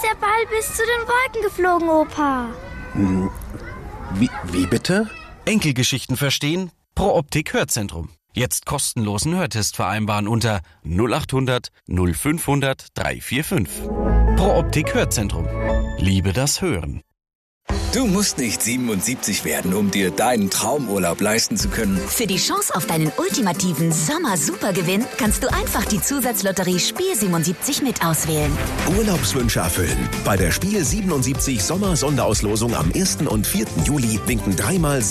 der Ball bis zu den Wolken geflogen, Opa. Wie bitte? Enkelgeschichten verstehen? Pro Optik Hörzentrum. Jetzt kostenlosen Hörtest vereinbaren unter 0800 0500 345. Pro Optik Hörzentrum. Liebe das Hören. Du musst nicht 77 werden, um dir deinen Traumurlaub leisten zu können. Für die Chance auf deinen ultimativen Sommer-Supergewinn kannst du einfach die Zusatzlotterie Spiel 77 mit auswählen. Urlaubswünsche erfüllen. Bei der Spiel 77 Sommer-Sonderauslosung am 1. und 4. Juli winken 3-mal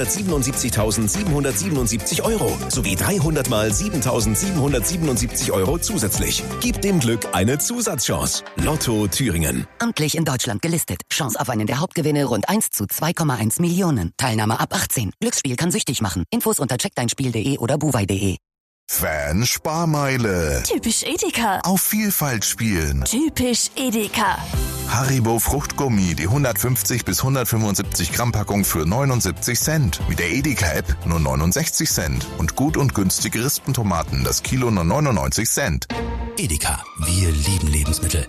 777.777 Euro sowie 300 mal 7.777 Euro zusätzlich. Gib dem Glück eine Zusatzchance. Lotto Thüringen. Amtlich in Deutschland gelistet. Chance auf einen der Hauptgewinne rund 1 zu 2,1 Millionen. Teilnahme ab 18. Glücksspiel kann süchtig machen. Infos unter checkdeinspiel.de oder buwei.de. Fan-Sparmeile. Typisch Edeka. Auf Vielfalt spielen. Typisch Edeka. Haribo Fruchtgummi, die 150 bis 175 Gramm Packung für 79 Cent. Mit der Edeka-App nur 69 Cent. Und gut und günstige Rispentomaten, das Kilo nur 99 Cent. Edeka. Wir lieben Lebensmittel.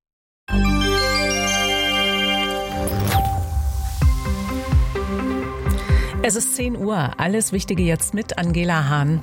Es ist 10 Uhr. Alles Wichtige jetzt mit Angela Hahn.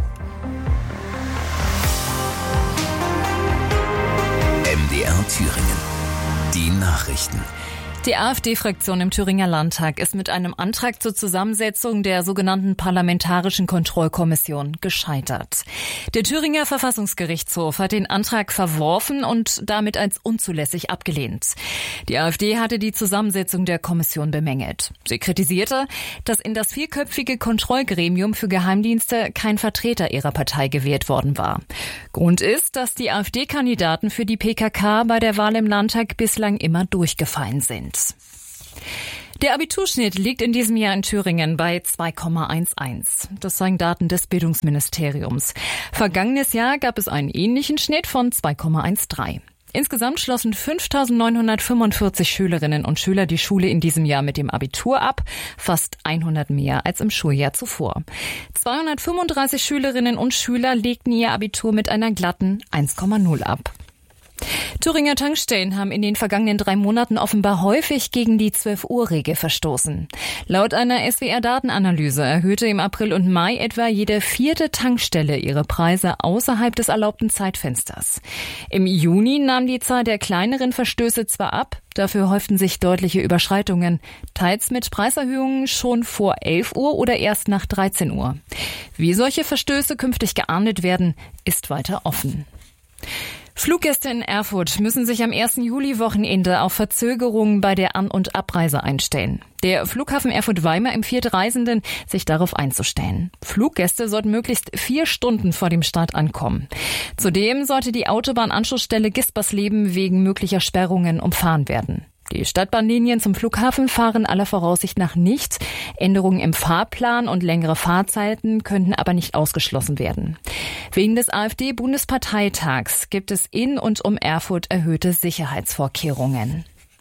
MDR Thüringen. Die Nachrichten. Die AfD-Fraktion im Thüringer Landtag ist mit einem Antrag zur Zusammensetzung der sogenannten Parlamentarischen Kontrollkommission gescheitert. Der Thüringer Verfassungsgerichtshof hat den Antrag verworfen und damit als unzulässig abgelehnt. Die AfD hatte die Zusammensetzung der Kommission bemängelt. Sie kritisierte, dass in das 4-köpfige Kontrollgremium für Geheimdienste kein Vertreter ihrer Partei gewählt worden war. Grund ist, dass die AfD-Kandidaten für die PKK bei der Wahl im Landtag bislang immer durchgefallen sind. Der Abiturschnitt liegt in diesem Jahr in Thüringen bei 2,11. Das zeigen Daten des Bildungsministeriums. Vergangenes Jahr gab es einen ähnlichen Schnitt von 2,13. Insgesamt schlossen 5.945 Schülerinnen und Schüler die Schule in diesem Jahr mit dem Abitur ab, fast 100 mehr als im Schuljahr zuvor. 235 Schülerinnen und Schüler legten ihr Abitur mit einer glatten 1,0 ab. Thüringer Tankstellen haben in den vergangenen 3 Monaten offenbar häufig gegen die 12-Uhr-Regel verstoßen. Laut einer SWR-Datenanalyse erhöhte im April und Mai etwa jede 4. Tankstelle ihre Preise außerhalb des erlaubten Zeitfensters. Im Juni nahm die Zahl der kleineren Verstöße zwar ab, dafür häuften sich deutliche Überschreitungen, teils mit Preiserhöhungen schon vor 11 Uhr oder erst nach 13 Uhr. Wie solche Verstöße künftig geahndet werden, ist weiter offen. Fluggäste in Erfurt müssen sich am 1. Juli-Wochenende auf Verzögerungen bei der An- und Abreise einstellen. Der Flughafen Erfurt-Weimar empfiehlt Reisenden, sich darauf einzustellen. Fluggäste sollten möglichst 4 Stunden vor dem Start ankommen. Zudem sollte die Autobahnanschlussstelle Gispersleben wegen möglicher Sperrungen umfahren werden. Die Stadtbahnlinien zum Flughafen fahren aller Voraussicht nach nicht. Änderungen im Fahrplan und längere Fahrzeiten könnten aber nicht ausgeschlossen werden. Wegen des AfD-Bundesparteitags gibt es in und um Erfurt erhöhte Sicherheitsvorkehrungen.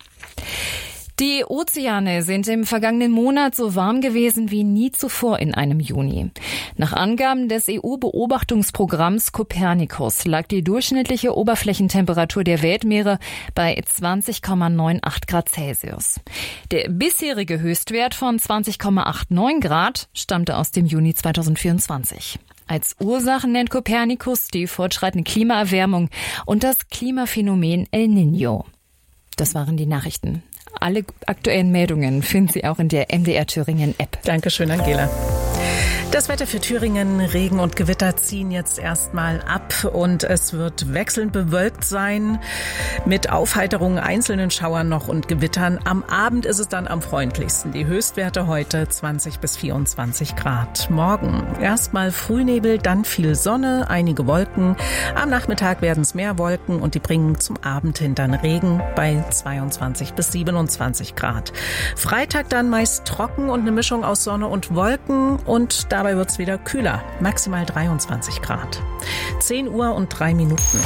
Die Ozeane sind im vergangenen Monat so warm gewesen wie nie zuvor in einem Juni. Nach Angaben des EU-Beobachtungsprogramms Copernicus lag die durchschnittliche Oberflächentemperatur der Weltmeere bei 20,98 Grad Celsius. Der bisherige Höchstwert von 20,89 Grad stammte aus dem Juni 2024. Als Ursachen nennt Copernicus die fortschreitende Klimaerwärmung und das Klimaphänomen El Niño. Das waren die Nachrichten. Alle aktuellen Meldungen finden Sie auch in der MDR Thüringen App. Dankeschön, Angela. Das Wetter für Thüringen, Regen und Gewitter ziehen jetzt erstmal ab und es wird wechselnd bewölkt sein mit Aufheiterungen, einzelnen Schauern noch und Gewittern. Am Abend ist es dann am freundlichsten. Die Höchstwerte heute 20 bis 24 Grad. Morgen erstmal Frühnebel, dann viel Sonne, einige Wolken. Am Nachmittag werden es mehr Wolken und die bringen zum Abend hin dann Regen bei 22 bis 27 Grad. Freitag dann meist trocken und eine Mischung aus Sonne und Wolken und dabei wird es wieder kühler, maximal 23 Grad. 10 Uhr und 3 Minuten.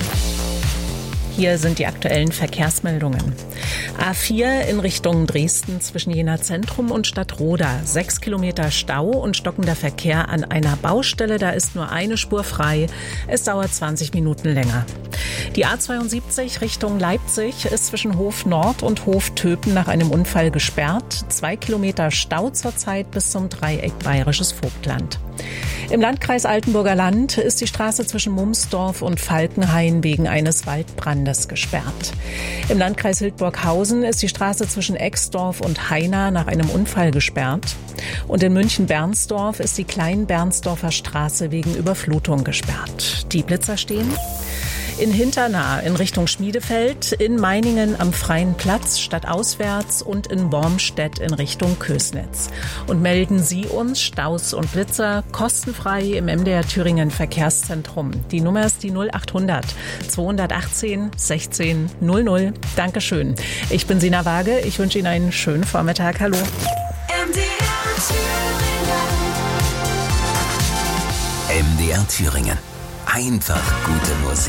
Hier sind die aktuellen Verkehrsmeldungen. A4 in Richtung Dresden zwischen Jena Zentrum und Stadtroda. 6 Kilometer Stau und stockender Verkehr an einer Baustelle. Da ist nur eine Spur frei. Es dauert 20 Minuten länger. Die A72 Richtung Leipzig ist zwischen Hof Nord und Hof Töpen nach einem Unfall gesperrt. 2 Kilometer Stau zurzeit bis zum Dreieck Bayerisches Vogtland. Im Landkreis Altenburger Land ist die Straße zwischen Mumsdorf und Falkenhain wegen eines Waldbrandes gesperrt. Im Landkreis Hildburghausen ist die Straße zwischen Exdorf und Haina nach einem Unfall gesperrt. Und in München-Bernsdorf ist die Klein-Bernsdorfer Straße wegen Überflutung gesperrt. Die Blitzer stehen in Hinternahe in Richtung Schmiedefeld, in Meiningen am Freien Platz stadtauswärts und in Wormstedt in Richtung Kösnitz. Und melden Sie uns Staus und Blitzer kostenfrei im MDR Thüringen Verkehrszentrum. Die Nummer ist die 0800 218 16 00. Dankeschön. Ich bin Sina Waage. Ich wünsche Ihnen einen schönen Vormittag. Hallo. MDR Thüringen. Einfach gute Musik.